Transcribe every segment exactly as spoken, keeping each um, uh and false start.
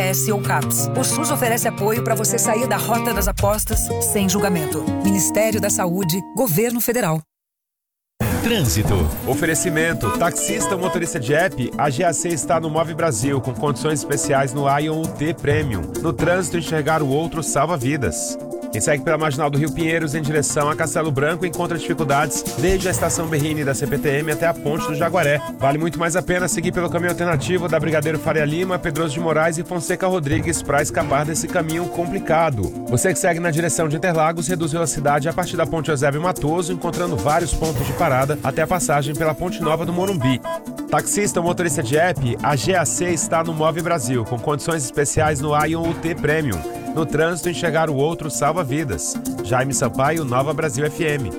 S ou CAPS. O SUS oferece apoio para você sair da rota das apostas sem julgamento. Ministério da Saúde, Governo Federal. Trânsito. Oferecimento. Taxista ou motorista de app, a G A C está no Move Brasil com condições especiais no Ion U T Premium. No trânsito, enxergar o outro salva vidas. Quem segue pela Marginal do Rio Pinheiros em direção a Castelo Branco encontra dificuldades desde a estação Berrini da C P T M até a Ponte do Jaguaré. Vale muito mais a pena seguir pelo caminho alternativo da Brigadeiro Faria Lima, Pedroso de Moraes e Fonseca Rodrigues para escapar desse caminho complicado. Você que segue na direção de Interlagos reduz velocidade a partir da Ponte Eusébio Matoso, encontrando vários pontos de parada até a passagem pela Ponte Nova do Morumbi. Taxista ou motorista de app, a G A C está no Move Brasil com condições especiais no Ion U T Premium. No trânsito, enxergar o outro salva vidas. Jaime Sampaio, Nova Brasil F M.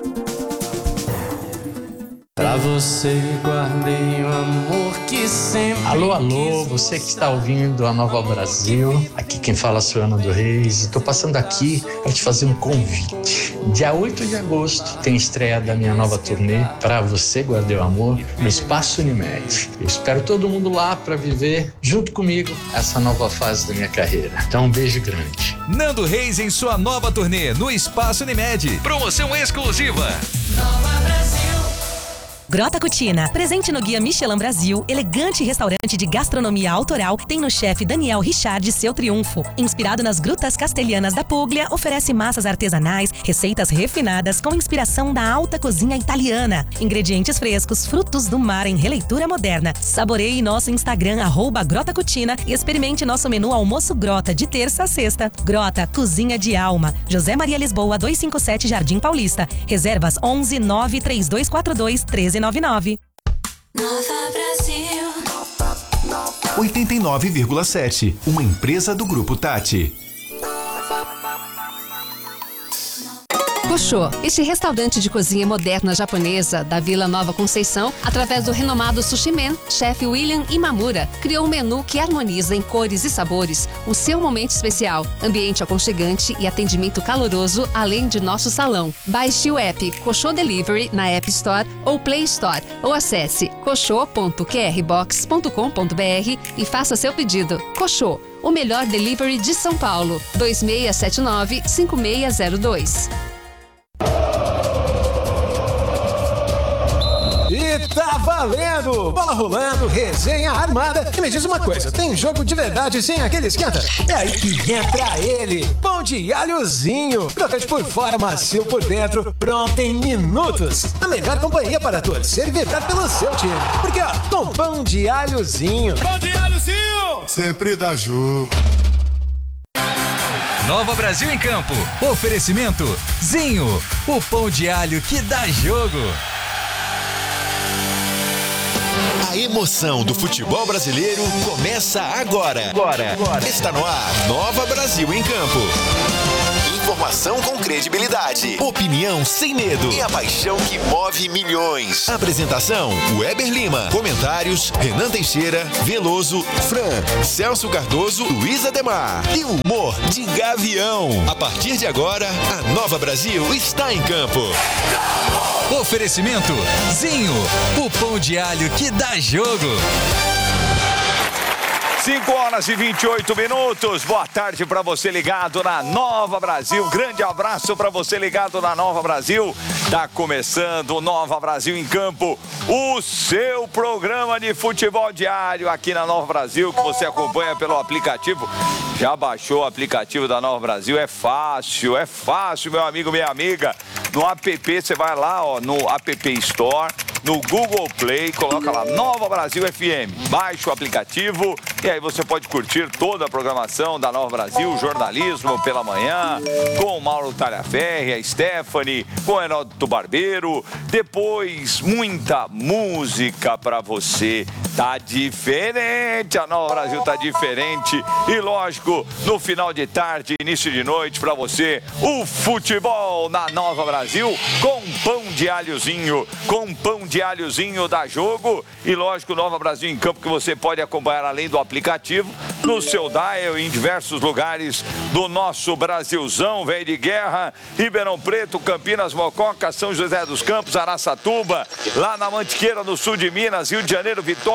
Pra você guardei o amor que sempre... Alô, alô, você que está ouvindo a Nova Brasil. Aqui quem fala é a Suana do Reis. Estou passando aqui para te fazer um convite. Dia oito de agosto tem estreia da minha nova turnê Pra Você Guardei o Amor no Espaço Unimed. Eu espero todo mundo lá para viver junto comigo essa nova fase da minha carreira. Então um beijo grande. Nando Reis em sua nova turnê no Espaço Unimed. Promoção exclusiva. Nova Brasil. Grota Cucina, presente no Guia Michelin Brasil, elegante restaurante de gastronomia autoral, tem no chefe Daniel Richard seu triunfo. Inspirado nas grutas castelhanas da Puglia, oferece massas artesanais, receitas refinadas com inspiração da alta cozinha italiana. Ingredientes frescos, frutos do mar em releitura moderna. Saboreie nosso Instagram, arroba Grota Cucina, e experimente nosso menu almoço Grota, de terça a sexta. Grota, cozinha de alma. José Maria Lisboa, duzentos e cinquenta e sete, Jardim Paulista. Reservas onze nove três dois quatro dois um três nove nove. Nova Brasil. oitenta e nove vírgula sete, uma empresa do Grupo Tati. Koshô, este restaurante de cozinha moderna japonesa da Vila Nova Conceição, através do renomado Sushi Man, chefe William Imamura, criou um menu que harmoniza em cores e sabores o seu momento especial, ambiente aconchegante e atendimento caloroso, além de nosso salão. Baixe o app Koshô Delivery na App Store ou Play Store, ou acesse koshô ponto q r box ponto com ponto b r e faça seu pedido. Koshô, o melhor delivery de São Paulo. dois seis sete nove, cinco seis zero dois. E tá valendo! Bola rolando, resenha armada. E me diz uma coisa, tem jogo de verdade sem aquele esquenta? É aí que entra ele, pão de alhozinho. Crocante por fora, macio por dentro, pronto em minutos. A melhor companhia para torcer e vibrar pelo seu time. Porque ó, com pão de alhozinho. Pão de alhozinho! Sempre dá jogo. Nova Brasil em Campo. Oferecimento Zinho, o pão de alho que dá jogo. A emoção do futebol brasileiro começa agora. Agora. Agora. Está no ar, Nova Brasil em Campo. Informação com credibilidade, opinião sem medo e a paixão que move milhões. Apresentação, Weber Lima. Comentários, Renan Teixeira, Veloso, Fran, Celso Cardoso, Luiz Ademar. E o humor de Gavião. A partir de agora, a Nova Brasil está em campo. Oferecimento Zinho, o pão de alho que dá jogo. cinco horas e vinte e oito minutos. Boa tarde para você ligado na Nova Brasil. Grande abraço para você ligado na Nova Brasil. Tá começando o Nova Brasil em Campo, o seu programa de futebol diário aqui na Nova Brasil, que você acompanha pelo aplicativo. Já baixou o aplicativo da Nova Brasil? É fácil, é fácil, meu amigo, minha amiga. No app, você vai lá, ó, no App Store, no Google Play, coloca lá Nova Brasil F M. Baixa o aplicativo e aí você pode curtir toda a programação da Nova Brasil, jornalismo pela manhã, com o Mauro Talhaferri, a Stephanie, com o Heródoto Barbeiro. Depois, muita música pra você. Tá diferente, a Nova Brasil tá diferente. E lógico, no final de tarde, início de noite, pra você, o futebol na Nova Brasil, com pão de alhozinho, com pão de alhozinho da jogo. E lógico, Nova Brasil em Campo, que você pode acompanhar além do aplicativo, no seu dial, em diversos lugares do nosso Brasilzão, velho de guerra, Ribeirão Preto, Campinas, Mococa, São José dos Campos, Araçatuba, lá na Mantiqueira, no sul de Minas, Rio de Janeiro, Vitória,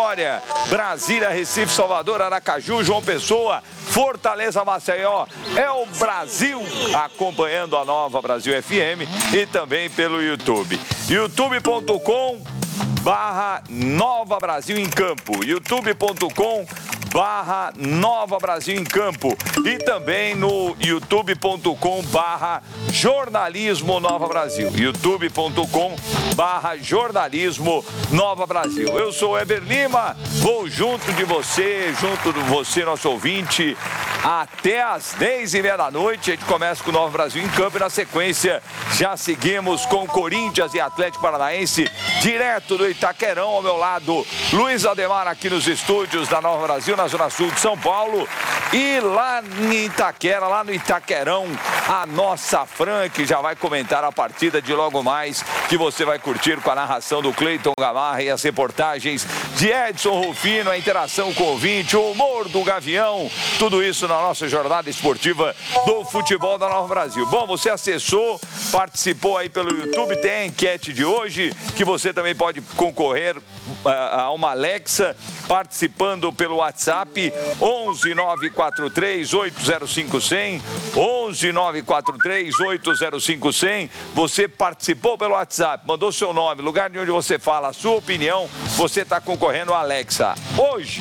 Vitória, Brasília, Recife, Salvador, Aracaju, João Pessoa, Fortaleza, Maceió. É o Brasil acompanhando a Nova Brasil F M e também pelo YouTube. youtube ponto com barra Nova Brasil em Campo. youtube ponto com barra Nova Brasil em Campo. E também no youtube ponto com barra Jornalismo Nova Brasil. youtube ponto com barra Jornalismo Nova Brasil. Eu sou o Eber Lima, vou junto de você, junto de você, nosso ouvinte, até às dez e meia da noite. A gente começa com o Nova Brasil em Campo e na sequência já seguimos com Corinthians e Atlético Paranaense, direto do Itaquerão. Ao meu lado, Luiz Ademar, aqui nos estúdios da Nova Brasil, na Zona Sul de São Paulo. E lá em Itaquera, lá no Itaquerão, a nossa Fran, que já vai comentar a partida de logo mais, que você vai curtir com a narração do Cleiton Gamarra e as reportagens de Edson Rufino, a interação com o ouvinte, o humor do Gavião, tudo isso na nossa jornada esportiva do futebol da Nova Brasil. Bom, você acessou, participou aí pelo YouTube, tem a enquete de hoje, que você também pode concorrer a uma Alexa, participando pelo WhatsApp onze nove quatro três oito zero cinco zero zero, onze nove quatro três oito zero cinco zero zero. Você participou pelo WhatsApp, mandou seu nome, lugar de onde você fala, a sua opinião, você está concorrendo a Alexa. Hoje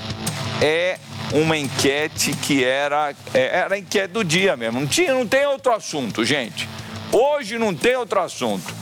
é uma enquete que era, era a enquete do dia mesmo, não, tinha, não tem outro assunto, gente. Hoje não tem outro assunto.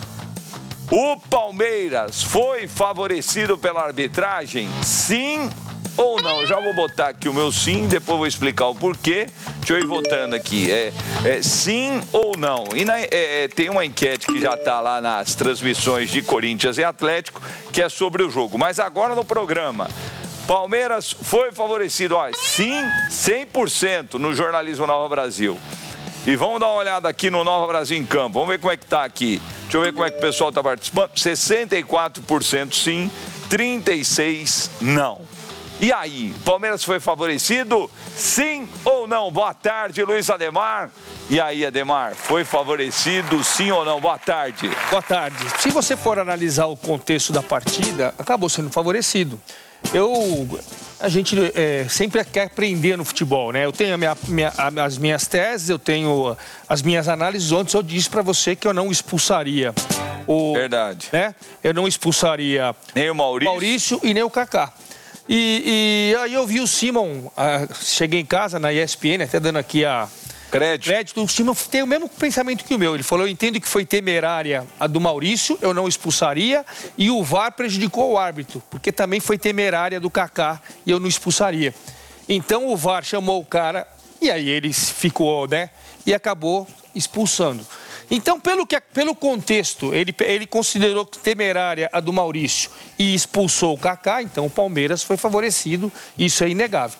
O Palmeiras foi favorecido pela arbitragem? Sim ou não? Eu já vou botar aqui o meu sim, depois vou explicar o porquê. Deixa eu ir votando aqui. É, é sim ou não? E na, é, tem uma enquete que já está lá nas transmissões de Corinthians e Atlético, que é sobre o jogo. Mas agora no programa, Palmeiras foi favorecido, ó, sim, cem por cento no jornalismo Nova Brasil. E vamos dar uma olhada aqui no Nova Brasil em Campo. Vamos ver como é que tá aqui. Deixa eu ver como é que o pessoal está participando. sessenta e quatro por cento sim, trinta e seis por cento não. E aí, Palmeiras foi favorecido? Sim ou não? Boa tarde, Luiz Ademar. E aí, Ademar, foi favorecido sim ou não? Boa tarde. Boa tarde. Se você for analisar o contexto da partida, acabou sendo favorecido. Eu, a gente é, sempre quer aprender no futebol, né? Eu tenho a minha, minha, as minhas teses, eu tenho as minhas análises. Ontem eu disse para você que eu não expulsaria o... Verdade. Né? Eu não expulsaria nem o Maurício, Maurício e nem o Kaká. E, e aí eu vi o Simon, uh, cheguei em casa na E S P N, até dando aqui a... Crédito. Crédito. O Simon tem o mesmo pensamento que o meu. Ele falou, eu entendo que foi temerária a do Maurício, eu não expulsaria, e o V A R prejudicou o árbitro, porque também foi temerária do Kaká e eu não expulsaria. Então o V A R chamou o cara, e aí ele ficou, né, e acabou expulsando. Então, pelo, que, pelo contexto, ele, ele considerou temerária a do Maurício e expulsou o Kaká, então o Palmeiras foi favorecido, isso é inegável.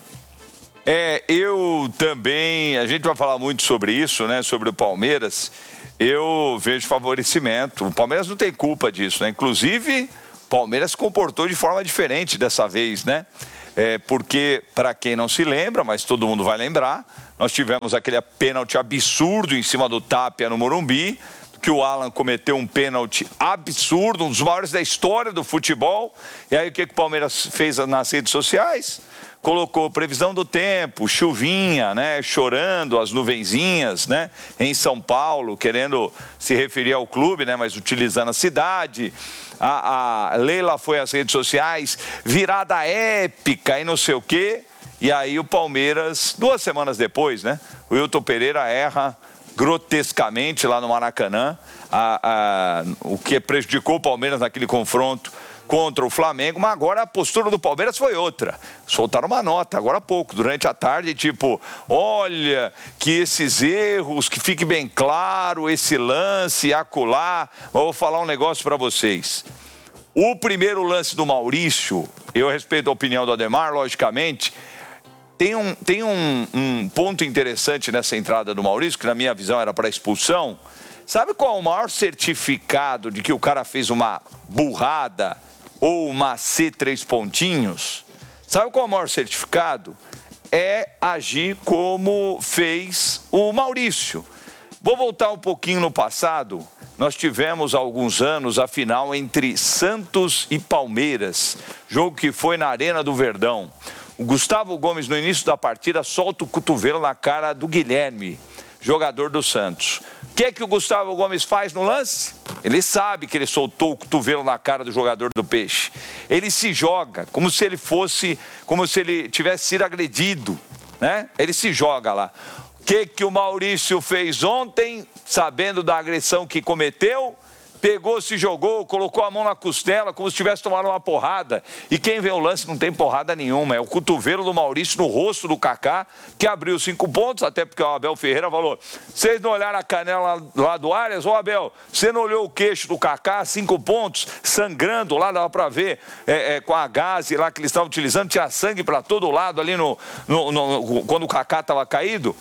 É, eu também, a gente vai falar muito sobre isso, né, sobre o Palmeiras. Eu vejo favorecimento. O Palmeiras não tem culpa disso, né? Inclusive, o Palmeiras se comportou de forma diferente dessa vez, né? É, porque, para quem não se lembra, mas todo mundo vai lembrar, nós tivemos aquele pênalti absurdo em cima do Tapia no Morumbi, que o Alan cometeu um pênalti absurdo, um dos maiores da história do futebol. E aí o que, que o Palmeiras fez nas redes sociais? Colocou previsão do tempo, chuvinha, né, chorando as nuvenzinhas, né, em São Paulo, querendo se referir ao clube, né, mas utilizando a cidade. A, a Leila foi às redes sociais, virada épica e não sei o quê. E aí o Palmeiras, duas semanas depois, né, o Wilton Pereira erra grotescamente lá no Maracanã, a, a, o que prejudicou o Palmeiras naquele confronto contra o Flamengo, mas agora a postura do Palmeiras foi outra. Soltaram uma nota agora há pouco, durante a tarde, tipo, olha, que esses erros, que fique bem claro, esse lance, acolá. Vou falar um negócio para vocês. O primeiro lance do Maurício, eu respeito a opinião do Ademar, logicamente, tem um, tem um, um ponto interessante nessa entrada do Maurício, que na minha visão era para expulsão. Sabe qual é o maior certificado de que o cara fez uma burrada ou uma C três pontinhos? Sabe qual é o maior certificado? É agir como fez o Maurício. Vou voltar um pouquinho no passado. nós tivemos há alguns anos a final entre Santos e Palmeiras, jogo que foi na Arena do Verdão. O Gustavo Gomes, no início da partida, solta o cotovelo na cara do Guilherme, jogador do Santos. O que é que o Gustavo Gomes faz no lance? Ele sabe que ele soltou o cotovelo na cara do jogador do Peixe. Ele se joga como se ele fosse, como se ele tivesse sido agredido, né? Ele se joga lá. O que que o Maurício fez ontem, sabendo da agressão que cometeu? Pegou, se jogou, colocou a mão na costela, como se tivesse tomado uma porrada. E quem vê o lance não tem porrada nenhuma. É o cotovelo do Maurício no rosto do Kaká, que abriu cinco pontos, até porque o Abel Ferreira falou: vocês não olharam a canela lá do Arias? Ô Abel, você não olhou o queixo do Kaká, cinco pontos, sangrando lá, dava pra ver, é, é, com a gaze lá que eles estavam utilizando, tinha sangue pra todo lado ali no, no, no, quando o Kaká estava caído.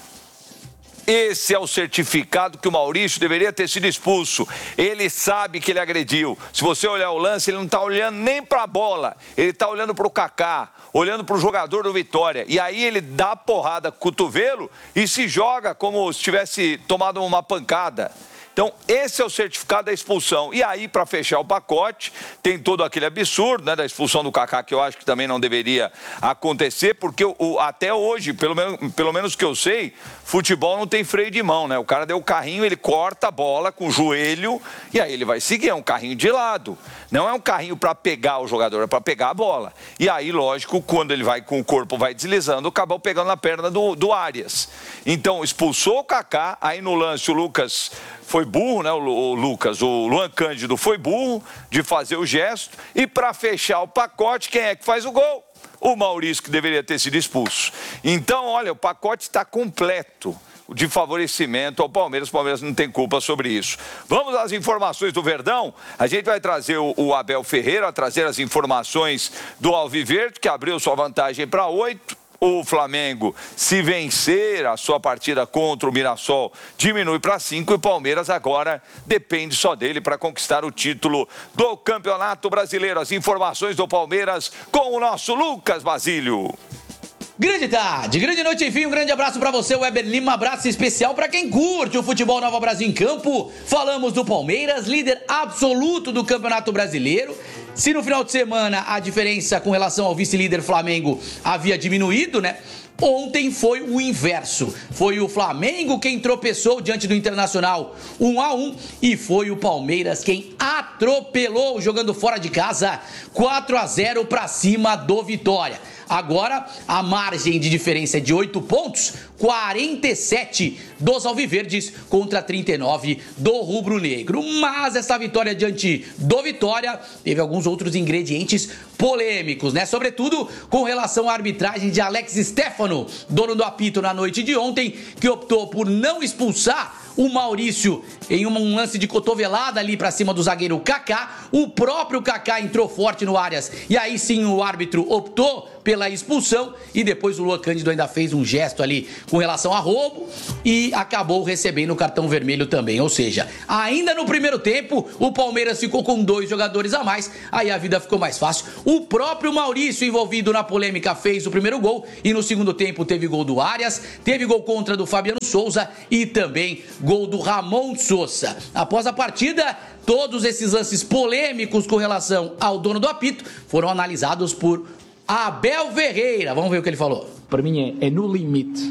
Esse é o certificado que o Maurício deveria ter sido expulso. Ele sabe que ele agrediu. Se você olhar o lance, ele não está olhando nem para a bola. Ele está olhando para o Kaká, olhando para o jogador do Vitória. E aí ele dá a porrada com o cotovelo e se joga como se tivesse tomado uma pancada. Então, esse é o certificado da expulsão. E aí, para fechar o pacote, tem todo aquele absurdo, né, da expulsão do Kaká, que eu acho que também não deveria acontecer, porque o, até hoje, pelo menos, pelo menos que eu sei, futebol não tem freio de mão, né? O cara deu o carrinho, ele corta a bola com o joelho e aí ele vai seguir. É um carrinho de lado. Não é um carrinho para pegar o jogador, é para pegar a bola. E aí, lógico, quando ele vai com o corpo, vai deslizando, acabou pegando na perna do, do Arias. Então, expulsou o Kaká, aí no lance o Lucas foi burro, né, o, o Lucas, o Luan Cândido foi burro de fazer o gesto. E para fechar o pacote, quem é que faz o gol? O Maurício, que deveria ter sido expulso. Então, olha, o pacote está completo de favorecimento ao Palmeiras. O Palmeiras não tem culpa sobre isso. Vamos às informações do Verdão. A gente vai trazer o, o Abel Ferreira, trazer as informações do Alviverde, que abriu sua vantagem para oito. O Flamengo, se vencer a sua partida contra o Mirassol, diminui para cinco. E o Palmeiras agora depende só dele para conquistar o título do Campeonato Brasileiro. As informações do Palmeiras com o nosso Lucas Basílio. Grande tarde, grande noite, enfim, um grande abraço pra você, Weber Lima, um abraço especial pra quem curte o futebol Nova Brasil em campo. Falamos do Palmeiras, líder absoluto do Campeonato Brasileiro. Se no final de semana a diferença com relação ao vice-líder Flamengo havia diminuído, né? Ontem foi o inverso. Foi o Flamengo quem tropeçou diante do Internacional um a um e foi o Palmeiras quem atropelou, jogando fora de casa, quatro a zero para cima do Vitória. Agora, a margem de diferença é de oito pontos, quarenta e sete dos alviverdes contra trinta e nove do rubro-negro. Mas essa vitória diante do Vitória teve alguns outros ingredientes polêmicos, né? Sobretudo com relação à arbitragem de Alex Stefano, dono do apito na noite de ontem, que optou por não expulsar o Maurício em um lance de cotovelada ali pra cima do zagueiro Kaká. O próprio Kaká entrou forte no Arias e aí sim o árbitro optou pela expulsão e depois o Luan Cândido ainda fez um gesto ali com relação a roubo e acabou recebendo o cartão vermelho também. Ou seja, ainda no primeiro tempo o Palmeiras ficou com dois jogadores a mais, aí a vida ficou mais fácil. O próprio Maurício, envolvido na polêmica, fez o primeiro gol e no segundo tempo teve gol do Arias, teve gol contra do Fabiano Souza e também gol do Ramon Sousa. Após a partida, todos esses lances polêmicos com relação ao dono do apito foram analisados por Abel Ferreira. Vamos ver o que ele falou. Para mim é, é no limite.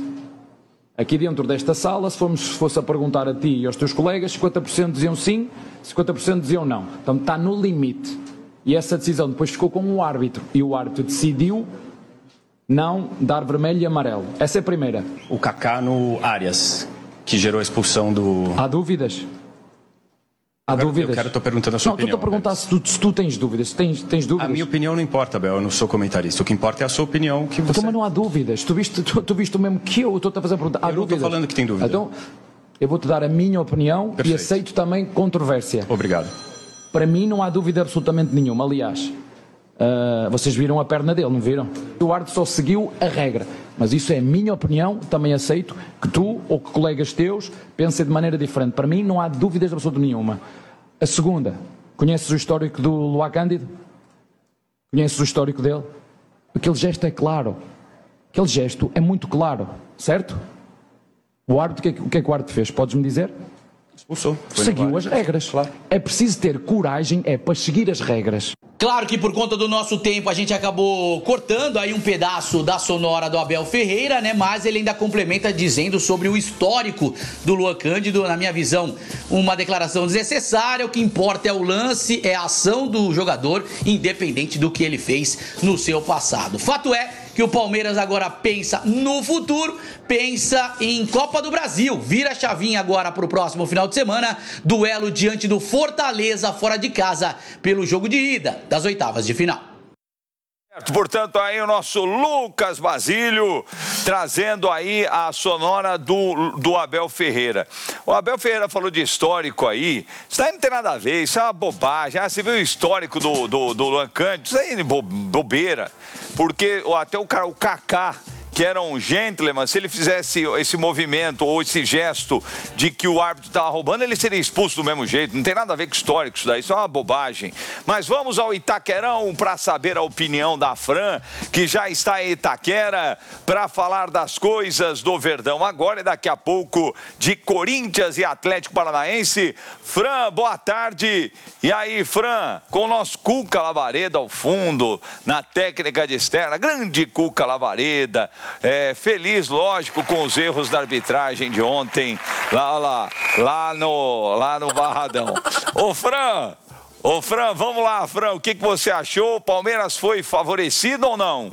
Aqui dentro desta sala, se formos, fosse a perguntar a ti e aos teus colegas, cinquenta por cento diziam sim, cinquenta por cento diziam não. Então está no limite. E essa decisão depois ficou com o árbitro. E o árbitro decidiu não dar vermelho e amarelo. Essa é a primeira. O Kaká no Arias, que gerou a expulsão do... Há dúvidas? Há eu dúvidas? Eu quero estou perguntando a sua não, opinião. Não, estou a perguntar se tu, se tu tens dúvidas. Tens, tens dúvidas? A minha opinião não importa, Abel. Eu não sou comentarista. O que importa é a sua opinião. Que você... Então, mas não há dúvidas. Tu viste, tu, tu viste o mesmo que eu. Estou-te a fazer a pergunta. Há eu não dúvidas? estou falando que tem dúvida. Então, eu vou-te dar a minha opinião. Perfeito. E aceito também controvérsia. Obrigado. Para mim não há dúvida absolutamente nenhuma. Aliás, uh, vocês viram a perna dele, não viram? O árbitro só seguiu a regra. Mas isso é a minha opinião, também aceito que tu ou que colegas teus pensem de maneira diferente. Para mim não há dúvidas absolutamente nenhuma. A segunda, conheces o histórico do Luan Cândido? Conheces o histórico dele? Aquele gesto é claro. Aquele gesto é muito claro, certo? O árbitro, o que é que o árbitro fez? Podes-me dizer? Expulsou. Seguiu as regras. Claro. É preciso ter coragem, é para seguir as regras. Claro que por conta do nosso tempo a gente acabou cortando aí um pedaço da sonora do Abel Ferreira, né? Mas ele ainda complementa dizendo sobre o histórico do Luan Cândido. Na minha visão, uma declaração desnecessária. O que importa é o lance, é a ação do jogador, independente do que ele fez no seu passado. Fato é que o Palmeiras agora pensa no futuro, pensa em Copa do Brasil. Vira a chavinha agora para o próximo final de semana. Duelo diante do Fortaleza fora de casa pelo jogo de ida das oitavas de final. Portanto, aí o nosso Lucas Basílio trazendo aí a sonora do, do Abel Ferreira. O Abel Ferreira falou de histórico aí, isso aí não tem nada a ver, isso é uma bobagem. Ah, você viu o histórico do, do, do Luan Cândido? Isso aí é bobeira, porque até o cara, o Kaká, que era um gentleman, se ele fizesse esse movimento ou esse gesto de que o árbitro estava roubando, ele seria expulso do mesmo jeito. Não tem nada a ver com histórico isso daí, isso é uma bobagem. Mas vamos ao Itaquerão para saber a opinião da Fran, que já está em Itaquera, para falar das coisas do Verdão agora e daqui a pouco de Corinthians e Atlético Paranaense. Fran, boa tarde. E aí, Fran, com o nosso Cuca Lavareda ao fundo, na técnica de externa, grande Cuca Lavareda. É, feliz, lógico, com os erros da arbitragem de ontem, lá, lá, lá no, lá no Barradão. Ô, Fran, ô, Fran, vamos lá, Fran, o que, que você achou? O Palmeiras foi favorecido ou não?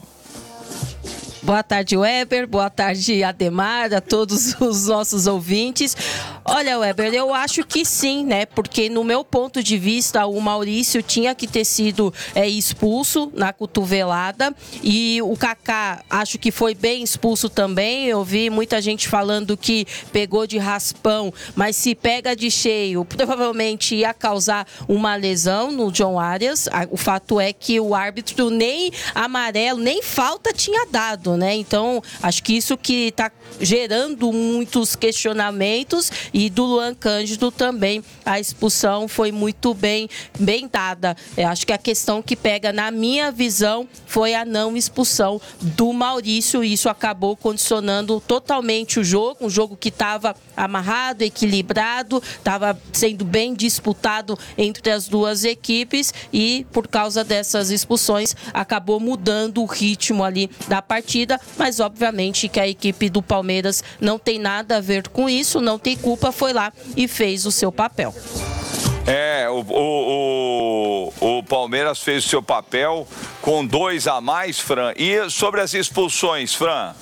Boa tarde, Weber. Boa tarde, Ademar, a todos os nossos ouvintes. Olha, Weber, eu acho que sim, né? Porque no meu ponto de vista, o Maurício tinha que ter sido é, expulso na cotovelada e o Kaká acho que foi bem expulso também. Eu vi muita gente falando que pegou de raspão, mas se pega de cheio, provavelmente ia causar uma lesão no John Arias. O fato é que o árbitro nem amarelo, nem falta tinha dado, né? Então, acho que isso que está gerando muitos questionamentos. E do Luan Cândido também, a expulsão foi muito bem, bem dada. Eu acho que a questão que pega, na minha visão, foi a não expulsão do Maurício. E isso acabou condicionando totalmente o jogo, um jogo que estava amarrado, equilibrado, estava sendo bem disputado entre as duas equipes e, por causa dessas expulsões, acabou mudando o ritmo ali da partida. Mas, obviamente, que a equipe do Palmeiras não tem nada a ver com isso, não tem culpa, foi lá e fez o seu papel. É, o, o, o, o Palmeiras fez o seu papel com dois a mais, Fran. E sobre as expulsões, Fran?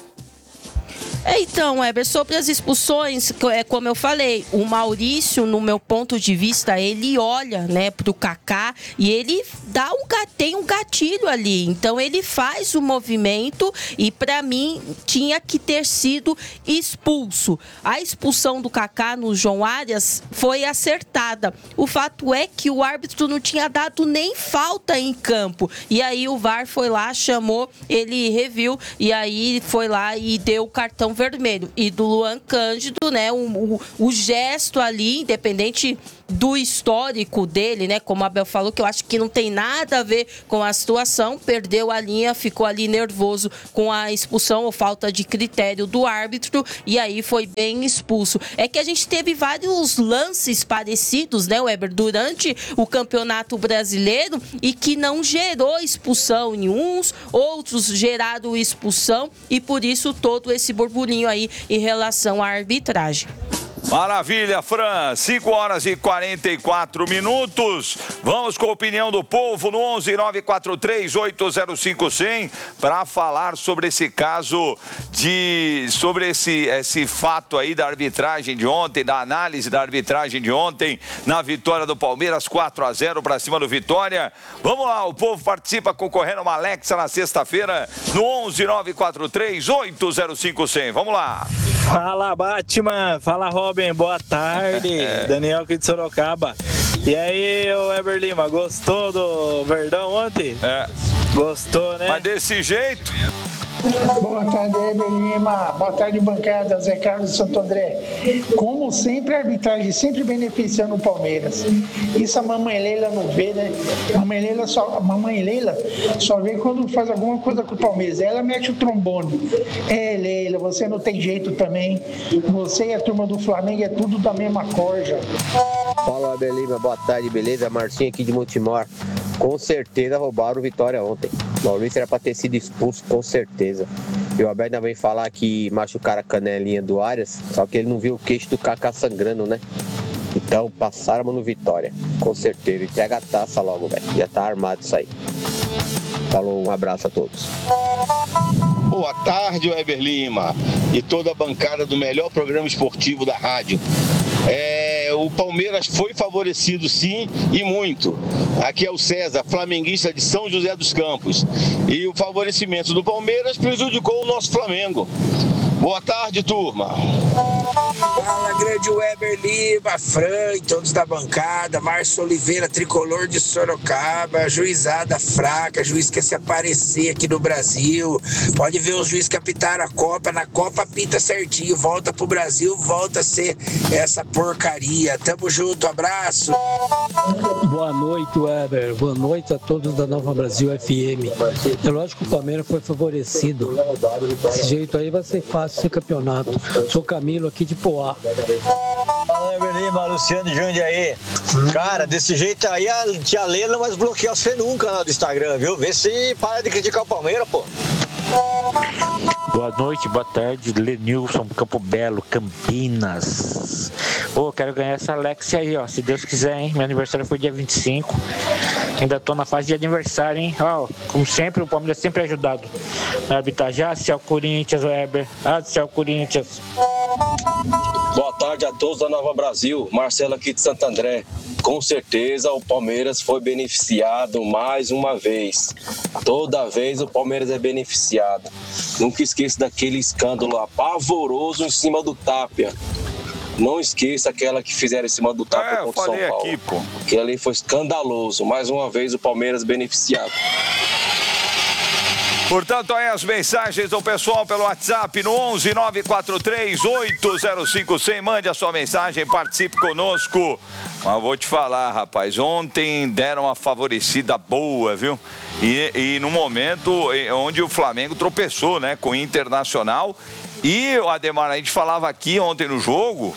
Então, Weber, sobre as expulsões, como eu falei, o Maurício, no meu ponto de vista, ele olha, né, pro Kaká e ele dá um, tem um gatilho ali. Então, ele faz o movimento e, para mim, tinha que ter sido expulso. A expulsão do Kaká no João Arias foi acertada. O fato é que o árbitro não tinha dado nem falta em campo. E aí o V A R foi lá, chamou, ele reviu e aí foi lá e deu o cartão vermelho. E do Luan Cândido, né, o, o, o gesto ali, independente do histórico dele, né, como a Abel falou, que eu acho que não tem nada a ver com a situação, perdeu a linha, ficou ali nervoso com a expulsão ou falta de critério do árbitro e aí foi bem expulso. É que a gente teve vários lances parecidos, né, Weber, durante o Campeonato Brasileiro e que não gerou expulsão em uns, outros geraram expulsão e por isso todo esse burburinho aí em relação à arbitragem. Maravilha, Fran. cinco horas e quarenta e quatro minutos. Vamos com a opinião do povo no onze nove quatro três oito zero cinco zero zero para falar sobre esse caso de sobre esse esse fato aí da arbitragem de ontem, da análise da arbitragem de ontem na vitória do Palmeiras quatro a zero para cima do Vitória. Vamos lá, o povo participa concorrendo a uma Alexa na sexta-feira no onze nove quatro três oito zero cinco zero zero. Vamos lá. Fala, Batman. Fala, Robin. Boa tarde. Daniel aqui de Sorocaba. E aí, o Weber Lima, gostou do Verdão ontem? É. Gostou, né? Mas desse jeito... Boa tarde, Heber Lima. Boa tarde, bancada. Zé Carlos de Santo André. Como sempre, a arbitragem sempre beneficiando o Palmeiras. Isso a mamãe Leila não vê, né? A mamãe Leila só, a mamãe Leila só vê quando faz alguma coisa com o Palmeiras. Ela mete o trombone. É, Leila, você não tem jeito também. Você e a turma do Flamengo é tudo da mesma corja. Fala, Heber Lima. Boa tarde, beleza? Marcinho aqui de Montemor. Com certeza roubaram o Vitória ontem. Maurício era pra ter sido expulso, com certeza. E o Alberto ainda vem falar que machucaram a canelinha do Arias, só que ele não viu o queixo do Kaká sangrando, né? Então passaram no Vitória, com certeza. Entrega a taça logo, velho. Já tá armado isso aí. Falou, um abraço a todos. Boa tarde, Heber Lima e toda a bancada do melhor programa esportivo da rádio. É, o Palmeiras foi favorecido sim e muito. Aqui é o César, flamenguista de São José dos Campos. E o favorecimento do Palmeiras prejudicou o nosso Flamengo. Boa tarde, turma. Fala, grande Weber Lima, Fran e todos da bancada, Márcio Oliveira, tricolor de Sorocaba, juizada fraca, juiz quer se aparecer aqui no Brasil, pode ver os juízes que apitaram a Copa, na Copa apita certinho, volta pro Brasil, volta a ser essa porcaria. Tamo junto, abraço. Boa noite, Weber, boa noite a todos da Nova Brasil F M. É lógico que o Palmeiras foi favorecido, desse jeito aí vai ser fácil esse campeonato. Sou Camilo aqui de Poá. Fala, Heber Lima, Luciano de Jundiaí. Cara, desse jeito aí a tia Leila não vai desbloquear você nunca lá do Instagram, viu? Vê se para de criticar o Palmeiras, pô. Boa noite, boa tarde, Lenilson, Campo Belo, Campinas. Ô, oh, quero ganhar essa Alex aí, ó, se Deus quiser, hein? Meu aniversário foi dia vinte e cinco. Ainda tô na fase de aniversário, hein? Ó, como sempre, o Palmeiras sempre é ajudado na arbitragem. Ah, se é o Corinthians, Weber. Ah, se é o Corinthians. Boa tarde a todos da Nova Brasil, Marcelo aqui de Santo André. Com certeza o Palmeiras foi beneficiado mais uma vez. Toda vez o Palmeiras é beneficiado. Nunca esqueça daquele escândalo apavoroso em cima do Tapia. Não esqueça aquela que fizeram em cima do Tapia é, contra o São Paulo. Aqui, pô. Aquilo ali foi escandaloso. Mais uma vez o Palmeiras beneficiado. Portanto, aí as mensagens do pessoal pelo WhatsApp no onze nove quatro três oito zero cinco zero zero. Mande a sua mensagem, participe conosco. Mas vou te falar, rapaz, ontem deram uma favorecida boa, viu? E, e no momento onde o Flamengo tropeçou, né, com o Internacional. E o Ademar, a gente falava aqui ontem no jogo,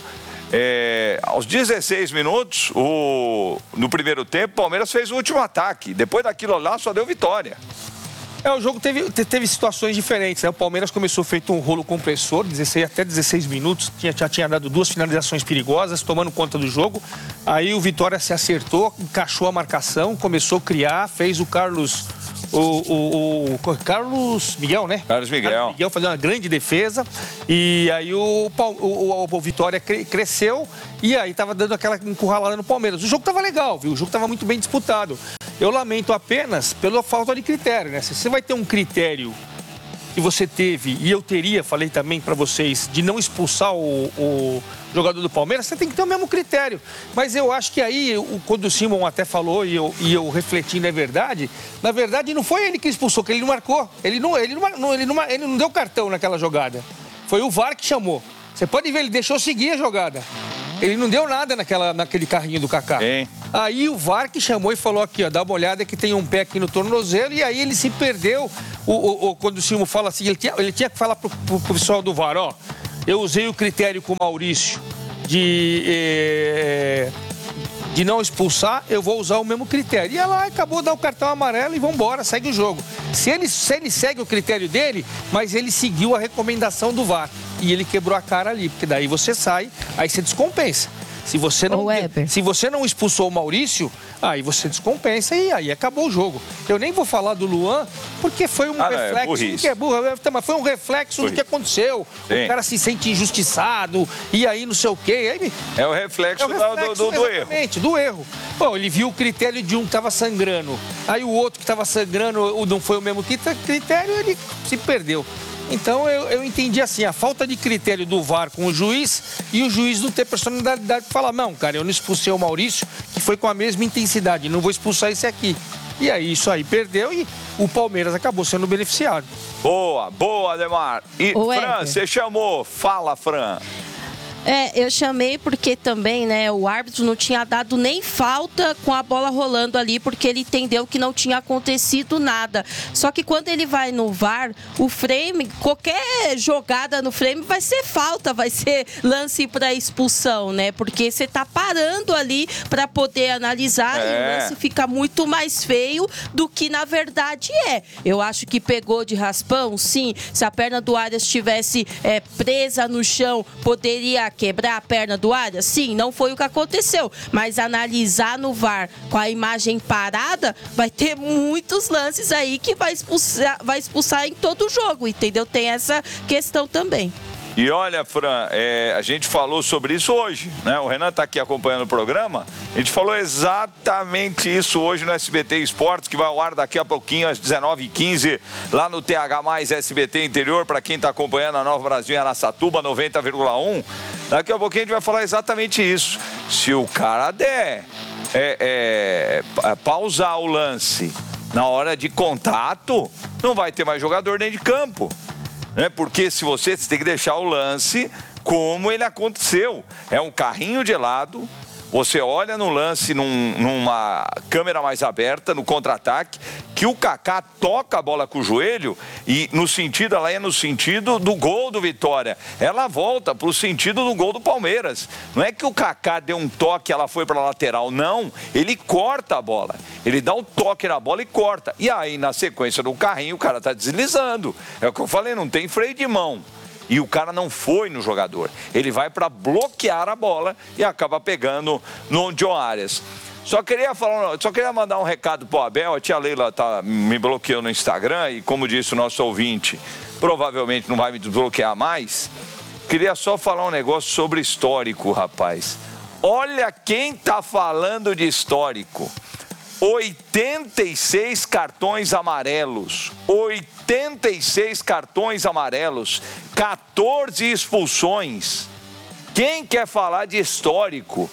é, aos dezesseis minutos, o, no primeiro tempo, o Palmeiras fez o último ataque. Depois daquilo lá, só deu vitória. É, o jogo teve, teve situações diferentes, né? O Palmeiras começou feito um rolo compressor, dezesseis, até dezesseis minutos, tinha, já tinha dado duas finalizações perigosas, tomando conta do jogo. Aí o Vitória se acertou, encaixou a marcação, começou a criar, fez o Carlos... O, o, o Carlos Miguel, né? Carlos Miguel. Carlos Miguel fazendo uma grande defesa. E aí o, o, o, o Vitória cresceu e aí tava dando aquela encurralada no Palmeiras. O jogo tava legal, viu? O jogo tava muito bem disputado. Eu lamento apenas pela falta de critério, né? Se você vai ter um critério que você teve, e eu teria, falei também para vocês, de não expulsar o, o jogador do Palmeiras, você tem que ter o mesmo critério. Mas eu acho que aí, o, quando o Simon até falou, e eu, e eu refletindo, é verdade, na verdade não foi ele que expulsou, que ele não marcou. Ele não, ele não, ele não, ele não deu cartão naquela jogada. Foi o V A R que chamou. Você pode ver, ele deixou seguir a jogada. Ele não deu nada naquela, naquele carrinho do Kaká. Hein? Aí o V A R que chamou e falou aqui, ó, dá uma olhada que tem um pé aqui no tornozelo, e aí ele se perdeu. O, o, o, quando o Silvio fala assim, ele tinha, ele tinha que falar pro, pro, pro pessoal do V A R, ó, eu usei o critério com o Maurício de, eh, de não expulsar, eu vou usar o mesmo critério. E ela acabou de dar o cartão amarelo e vambora, segue o jogo. Se ele, se ele segue o critério dele, mas ele seguiu a recomendação do V A R. E ele quebrou a cara ali, porque daí você sai, aí você descompensa. Se você não, se você não expulsou o Maurício, aí você descompensa e aí acabou o jogo. Eu nem vou falar do Luan, porque foi um ah, reflexo, é que é burro, mas foi um reflexo burrice. do que aconteceu. Sim. O cara se sente injustiçado, e aí não sei o quê. Aí, é o reflexo, é o reflexo do, do, do erro. do erro. Bom, ele viu o critério de um que estava sangrando, aí o outro que estava sangrando não foi o mesmo critério, ele se perdeu. Então eu, eu entendi assim, a falta de critério do V A R com o juiz e o juiz não ter personalidade para falar, não, cara, eu não expulsei o Maurício, que foi com a mesma intensidade, não vou expulsar esse aqui. E aí isso aí perdeu e o Palmeiras acabou sendo beneficiado. Boa, boa, Ademar. E Ô, Fran, Éder. você chamou. Fala, Fran. É, eu chamei porque também, né, o árbitro não tinha dado nem falta com a bola rolando ali, porque ele entendeu que não tinha acontecido nada. Só que quando ele vai no V A R, o frame, qualquer jogada no frame vai ser falta, vai ser lance para expulsão, né? Porque você tá parando ali para poder analisar É. e o lance fica muito mais feio do que na verdade é. Eu acho que pegou de raspão, sim. Se a perna do Arias estivesse é, presa no chão, poderia quebrar a perna do Arias? Sim, não foi o que aconteceu. Mas analisar no V A R com a imagem parada, vai ter muitos lances aí que vai expulsar, vai expulsar em todo o jogo, entendeu? Tem essa questão também. E olha, Fran, é, a gente falou sobre isso hoje, né? O Renan está aqui acompanhando o programa. A gente falou exatamente isso hoje no S B T Esportes, que vai ao ar daqui a pouquinho, às dezenove e quinze, lá no T H mais S B T Interior, para quem está acompanhando a Nova Brasil em Araçatuba, noventa vírgula um. Daqui a pouquinho a gente vai falar exatamente isso. Se o cara der é, é, pausar o lance na hora de contato, não vai ter mais jogador dentro de campo. Né? Porque se você, você tem que deixar o lance como ele aconteceu. É um carrinho de lado, você olha no lance num, numa câmera mais aberta, no contra-ataque, que o Kaká toca a bola com o joelho e no sentido, ela é no sentido do gol do Vitória. Ela volta para o sentido do gol do Palmeiras. Não é que o Kaká deu um toque e ela foi para a lateral, não. Ele corta a bola. Ele dá um toque na bola e corta. E aí, na sequência do carrinho, o cara está deslizando. É o que eu falei, não tem freio de mão. E o cara não foi no jogador. Ele vai para bloquear a bola e acaba pegando no John Arias. Só queria falar, só queria mandar um recado pro Abel. A tia Leila tá, me bloqueou no Instagram e, como disse o nosso ouvinte, provavelmente não vai me desbloquear mais. Queria só falar um negócio sobre histórico, rapaz. Olha quem tá falando de histórico. oitenta e seis cartões amarelos. oitenta e seis cartões amarelos. quatorze expulsões. Quem quer falar de histórico?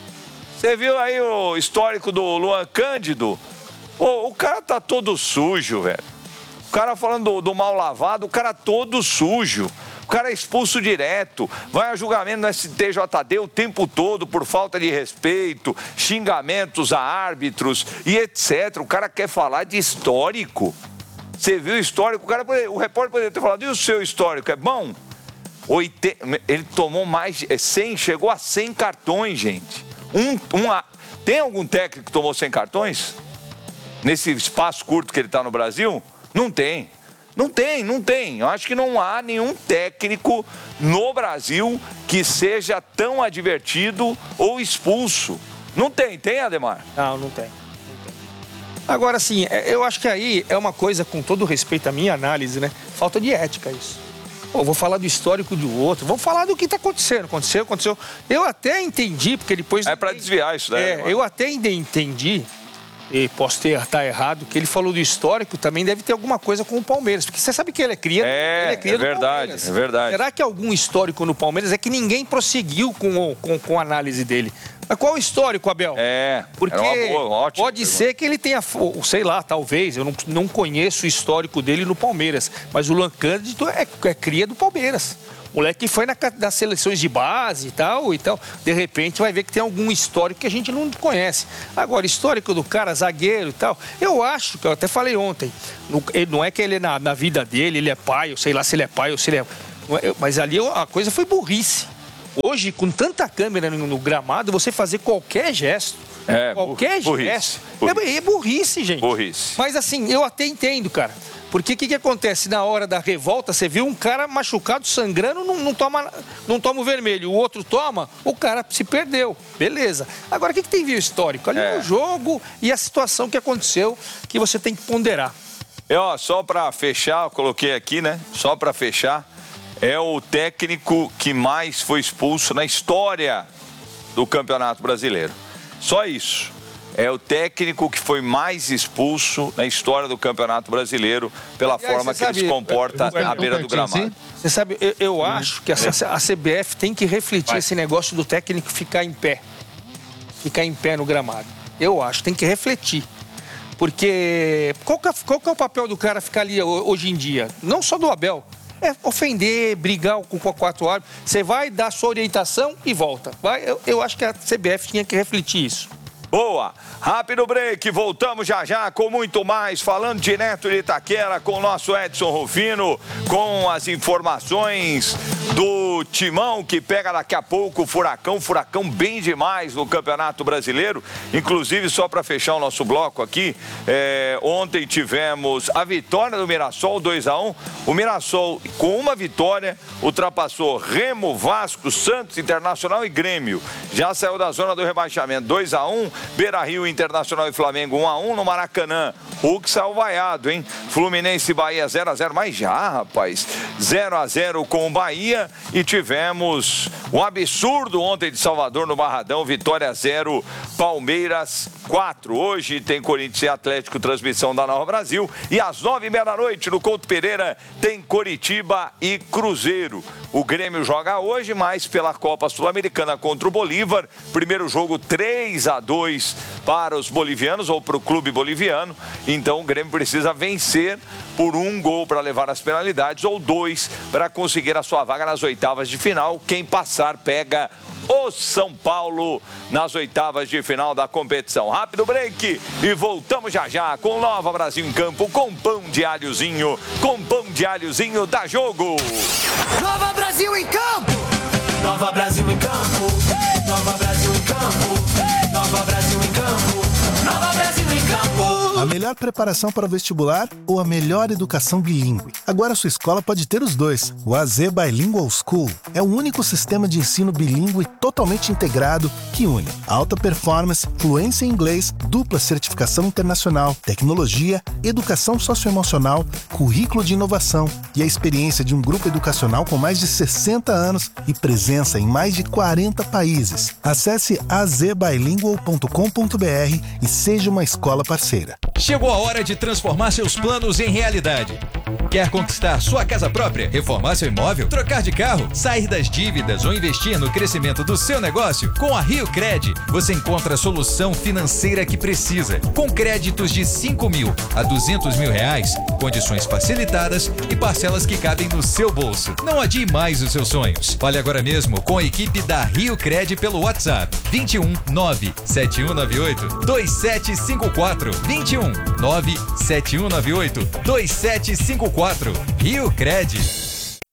Você viu aí o histórico do Luan Cândido? Pô, o cara tá todo sujo, velho. O cara falando do, do mal lavado, o cara todo sujo. O cara é expulso direto, vai a julgamento no S T J D o tempo todo por falta de respeito, xingamentos a árbitros e etcétera. O cara quer falar de histórico. Você viu o histórico? O, cara, o repórter poderia ter falado, e o seu histórico, é bom? oitenta, ele tomou mais de cem, chegou a cem cartões, gente. Um, uma, tem algum técnico que tomou cem cartões? Nesse espaço curto que ele está no Brasil? Não tem. Não tem, não tem. Eu acho que não há nenhum técnico no Brasil que seja tão advertido ou expulso. Não tem, tem, Ademar? Não, não tem. Não tem. Agora, sim, eu acho que aí é uma coisa, com todo respeito à minha análise, né? Falta de ética isso. Pô, vou falar do histórico do outro, vamos falar do que está acontecendo. Aconteceu, aconteceu. Eu até entendi, porque depois... É para desviar isso, né? É, eu até entendi, e posso ter estar errado, que ele falou do histórico, também deve ter alguma coisa com o Palmeiras. Porque você sabe que ele é cria, é, ele é cria é do verdade, Palmeiras. É verdade. Será que algum histórico no Palmeiras é que ninguém prosseguiu com, com, com a análise dele? Mas qual o histórico, Abel? É, porque é uma boa, ótimo, pode ser que ele tenha, sei lá, talvez, eu não, não conheço o histórico dele no Palmeiras, mas o Luan Cândido é, é cria do Palmeiras. O moleque que foi na, nas seleções de base e tal, e tal, de repente vai ver que tem algum histórico que a gente não conhece. Agora, histórico do cara, zagueiro e tal, eu acho, que eu até falei ontem, no, não é que ele na, na vida dele, ele é pai, eu sei lá se ele é pai ou se ele é... Mas ali a coisa foi burrice. Hoje, com tanta câmera no, no gramado, você fazer qualquer gesto, é, qualquer burrice, gesto, burrice. É, é burrice, gente. Burrice. Mas assim, eu até entendo, cara. Porque o que, que acontece? Na hora da revolta, você viu um cara machucado, sangrando, não, não, toma, não toma o vermelho. O outro toma, o cara se perdeu. Beleza. Agora, o que, que tem via histórico? Ali é o jogo e a situação que aconteceu, que você tem que ponderar. E, ó, só para fechar, eu coloquei aqui, né? Só para fechar, é o técnico que mais foi expulso na história do Campeonato Brasileiro. Só isso. É o técnico que foi mais expulso na história do Campeonato Brasileiro pela Aliás, forma que sabe, ele se comporta eu, eu, à beira do gramado. Você sabe, eu, eu acho que a, a C B F tem que refletir Vai. esse negócio do técnico ficar em pé. Ficar em pé no gramado. Eu acho, tem que refletir. Porque qual que, é, qual que é o papel do cara ficar ali hoje em dia? Não só do Abel. É ofender, brigar com o quatro árbitros. Você vai dar sua orientação e volta. Vai, eu, eu acho que a C B F tinha que refletir isso. Boa! Rápido break, voltamos já já com muito mais, falando direto de Itaquera com o nosso Edson Rufino, com as informações do Timão, que pega daqui a pouco o Furacão, Furacão bem demais no Campeonato Brasileiro. Inclusive, só para fechar o nosso bloco aqui, é, ontem tivemos a vitória do Mirassol, dois a um. O Mirassol, com uma vitória, ultrapassou Remo, Vasco, Santos, Internacional e Grêmio. Já saiu da zona do rebaixamento, dois a um. Beira-Rio, Internacional e Flamengo um a um no Maracanã. Hulk saiu vaiado, hein? Fluminense e Bahia zero a zero, mas já, rapaz, zero a zero com o Bahia. E tivemos um absurdo ontem de Salvador no Barradão, vitória zero, Palmeiras quatro. Hoje tem Corinthians e Atlético, transmissão da Nova Brasil. E às nove e meia da noite, no Couto Pereira, tem Coritiba e Cruzeiro. O Grêmio joga hoje, mas pela Copa Sul-Americana contra o Bolívar. Primeiro jogo três a dois para os bolivianos, ou para o clube boliviano. Então o Grêmio precisa vencer por um gol para levar as penalidades, ou dois para conseguir a sua vaga nas oitavas de final. Quem passar pega o São Paulo nas oitavas de final da competição. Rápido break e voltamos já já com Nova Brasil em Campo, com pão de alhozinho, com pão de alhozinho da Jogo. Nova Brasil em Campo! Nova Brasil em Campo! Nova Brasil em Campo! Nova Brasil em Campo! Nova Brasil em Campo! A melhor preparação para o vestibular ou a melhor educação bilíngue? Agora sua escola pode ter os dois. O A Z Bilingual School é o único sistema de ensino bilíngue totalmente integrado que une alta performance, fluência em inglês, dupla certificação internacional, tecnologia, educação socioemocional, currículo de inovação e a experiência de um grupo educacional com mais de sessenta anos e presença em mais de quarenta países. Acesse a z bilingual ponto com ponto b r e seja uma escola parceira. Chegou a hora de transformar seus planos em realidade. Quer conquistar sua casa própria, reformar seu imóvel, trocar de carro, sair das dívidas ou investir no crescimento do seu negócio? Com a Rio Cred, você encontra a solução financeira que precisa. Com créditos de cinco mil a duzentos mil reais, condições facilitadas e parcelas que cabem no seu bolso. Não adie mais os seus sonhos. Fale agora mesmo com a equipe da Rio Cred pelo WhatsApp vinte e um nove sete um nove oito dois sete cinco quatro vinte e um nove sete um nove oito dois sete cinco quatro. Rio Cred.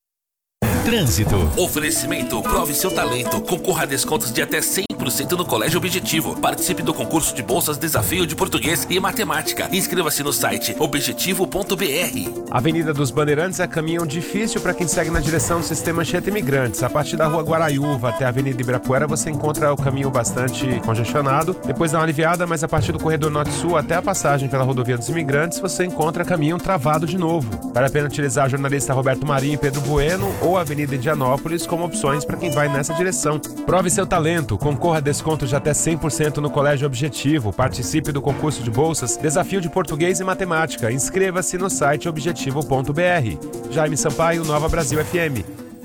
Trânsito. Oferecimento, prove seu talento. Concorra a descontos de até cem por cento no Colégio Objetivo. Participe do concurso de bolsas Desafio de Português e Matemática. Inscreva-se no site objetivo ponto b r. Avenida dos Bandeirantes é caminhão difícil para quem segue na direção do sistema Anchieta Imigrantes. A partir da rua Guaraiúva até a Avenida Ibirapuera você encontra o caminho bastante congestionado. Depois dá uma aliviada, mas a partir do corredor Norte-Sul até a passagem pela rodovia dos Imigrantes você encontra caminho travado de novo. Vale a pena utilizar a jornalista Roberto Marinho e Pedro Bueno ou a Avenida Indianópolis como opções para quem vai nessa direção. Prove seu talento, concorra a desconto de até cem por cento no Colégio Objetivo, participe do concurso de bolsas Desafio de Português e Matemática, inscreva-se no site objetivo ponto b r. Jaime Sampaio, Nova Brasil F M.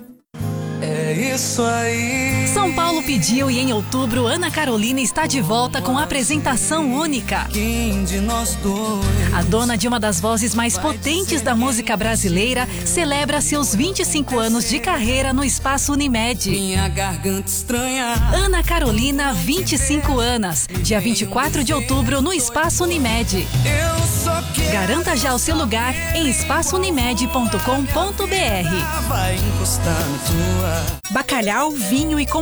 É isso aí. São Paulo pediu e em outubro Ana Carolina está de volta com apresentação única. Quem de nós dois? A dona de uma das vozes mais potentes da música brasileira celebra seus vinte e cinco anos de carreira no Espaço Unimed. Minha garganta estranha. Ana Carolina, vinte e cinco anos, dia vinte e quatro de outubro no Espaço Unimed. Eu só quero. Garanta já o seu lugar em espaço unimed ponto com ponto b r. Vai encostar na tua. Bacalhau, vinho e